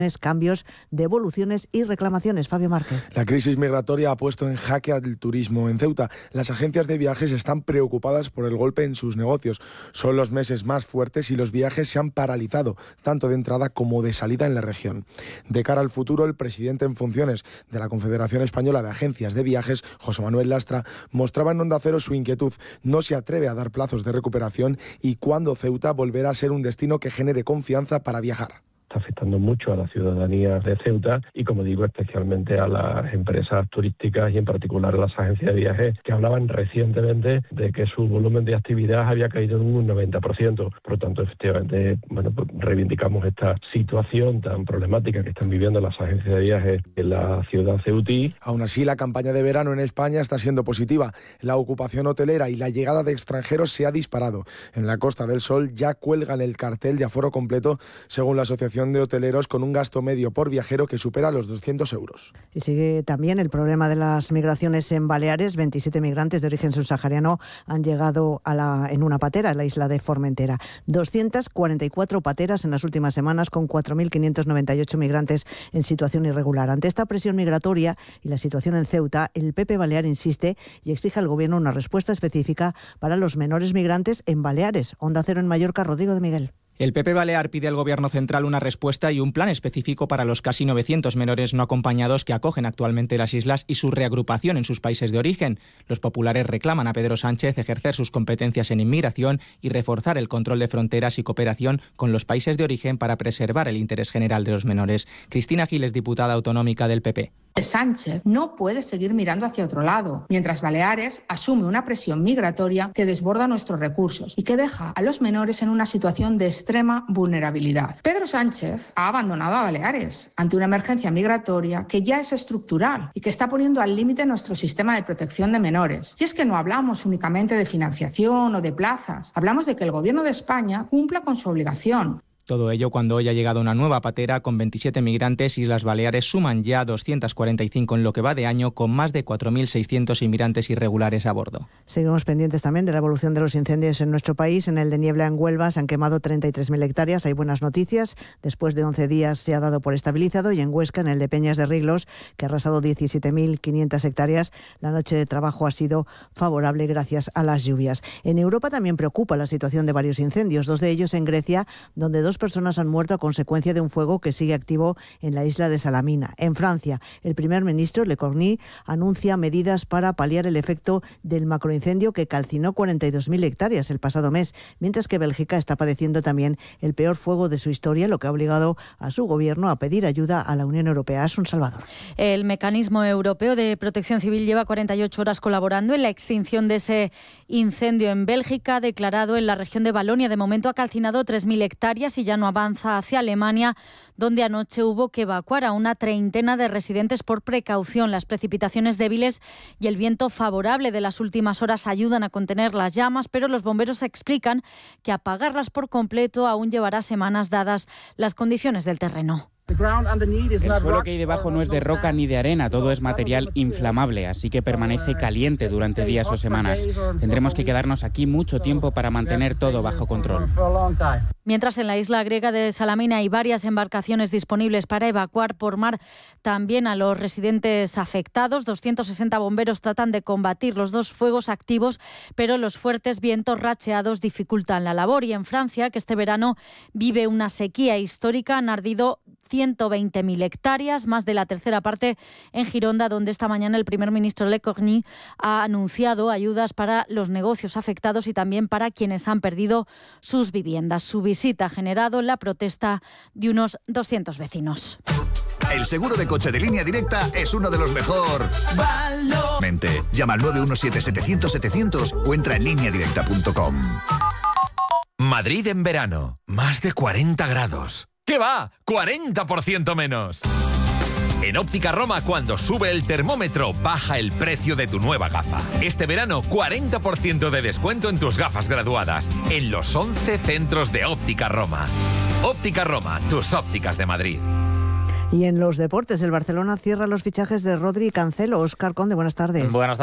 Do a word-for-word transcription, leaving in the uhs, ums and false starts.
cambios, devoluciones y reclamaciones. Fabio Márquez. La crisis migratoria ha puesto en jaque al turismo en Ceuta. Las agencias de viajes están preocupadas por el golpe en sus negocios. Son los meses más fuertes y los viajes se han paralizado, tanto de entrada como de salida en la región. De cara al futuro, el presidente en funciones de la Confederación Española de Agencias de Viajes, José Manuel Lastra, mostraba en Onda Cero su inquietud. No se atreve a dar plazos de recuperación y cuándo Ceuta volverá a ser un destino que genere confianza para viajar. Está afectando mucho a la ciudadanía de Ceuta y, como digo, especialmente a las empresas turísticas y en particular a las agencias de viajes, que hablaban recientemente de que su volumen de actividad había caído en un noventa por ciento. Por lo tanto, efectivamente, bueno, pues reivindicamos esta situación tan problemática que están viviendo las agencias de viajes en la ciudad ceutí. Aún así, la campaña de verano en España está siendo positiva. La ocupación hotelera y la llegada de extranjeros se ha disparado. En la Costa del Sol ya cuelgan el cartel de aforo completo, según la Asociación de Hoteleros, con un gasto medio por viajero que supera los doscientos euros. Y sigue también el problema de las migraciones en Baleares. veintisiete migrantes de origen subsahariano han llegado a la, en una patera en la isla de Formentera. doscientas cuarenta y cuatro pateras en las últimas semanas, con cuatro mil quinientos noventa y ocho migrantes en situación irregular. Ante esta presión migratoria y la situación en Ceuta, el P P Balear insiste y exige al Gobierno una respuesta específica para los menores migrantes en Baleares. Onda Cero en Mallorca, Rodrigo de Miguel. El P P Balear pide al Gobierno central una respuesta y un plan específico para los casi novecientos menores no acompañados que acogen actualmente las islas y su reagrupación en sus países de origen. Los populares reclaman a Pedro Sánchez ejercer sus competencias en inmigración y reforzar el control de fronteras y cooperación con los países de origen para preservar el interés general de los menores. Cristina Giles, diputada autonómica del P P. Sánchez no puede seguir mirando hacia otro lado, mientras Baleares asume una presión migratoria que desborda nuestros recursos y que deja a los menores en una situación de extrema vulnerabilidad. Pedro Sánchez ha abandonado a Baleares ante una emergencia migratoria que ya es estructural y que está poniendo al límite nuestro sistema de protección de menores. Y es que no hablamos únicamente de financiación o de plazas, hablamos de que el Gobierno de España cumpla con su obligación. Todo ello cuando hoy ha llegado una nueva patera con veintisiete migrantes y las Baleares suman ya doscientas cuarenta y cinco en lo que va de año, con más de cuatro mil seiscientos inmigrantes irregulares a bordo. Seguimos pendientes también de la evolución de los incendios en nuestro país. En el de Niebla, en Huelva, se han quemado treinta y tres mil hectáreas. Hay buenas noticias. Después de once días se ha dado por estabilizado. Y en Huesca, en el de Peñas de Riglos, que ha arrasado diecisiete mil quinientas hectáreas, la noche de trabajo ha sido favorable gracias a las lluvias. En Europa también preocupa la situación de varios incendios, dos de ellos en Grecia, donde dos personas han muerto a consecuencia de un fuego que sigue activo en la isla de Salamina. En Francia, el primer ministro Le Cornu anuncia medidas para paliar el efecto del macroincendio que calcinó cuarenta y dos mil hectáreas el pasado mes, mientras que Bélgica está padeciendo también el peor fuego de su historia, lo que ha obligado a su gobierno a pedir ayuda a la Unión Europea. Es un Salvador. El Mecanismo Europeo de Protección Civil lleva cuarenta y ocho horas colaborando en la extinción de ese incendio en Bélgica, declarado en la región de Valonia. De momento ha calcinado tres mil hectáreas y ya no avanza hacia Alemania, donde anoche hubo que evacuar a una treintena de residentes por precaución. Las precipitaciones débiles y el viento favorable de las últimas horas ayudan a contener las llamas, pero los bomberos explican que apagarlas por completo aún llevará semanas dadas las condiciones del terreno. El suelo que hay debajo no es de roca ni de arena, todo es material inflamable, así que permanece caliente durante días o semanas. Tendremos que quedarnos aquí mucho tiempo para mantener todo bajo control. Mientras en la isla griega de Salamina hay varias embarcaciones disponibles para evacuar por mar también a los residentes afectados. doscientos sesenta bomberos tratan de combatir los dos fuegos activos, pero los fuertes vientos racheados dificultan la labor. Y en Francia, que este verano vive una sequía histórica, han ardido ciento veinte mil hectáreas, más de la tercera parte en Gironda, donde esta mañana el primer ministro Le Cornu ha anunciado ayudas para los negocios afectados y también para quienes han perdido sus viviendas. Su visita ha generado la protesta de unos doscientos vecinos. El seguro de coche de Línea Directa es uno de los mejor. Mente. Llama al nueve uno siete setecientos setecientos o entra en línea directa punto com. Madrid en verano. Más de cuarenta grados. ¿Qué va? ¡cuarenta por ciento menos! En Óptica Roma, cuando sube el termómetro, baja el precio de tu nueva gafa. Este verano, cuarenta por ciento de descuento en tus gafas graduadas, en los once centros de Óptica Roma. Óptica Roma, tus ópticas de Madrid. Y en los deportes, el Barcelona cierra los fichajes de Rodri y Cancelo. Óscar Conde, buenas tardes. Buenas tardes.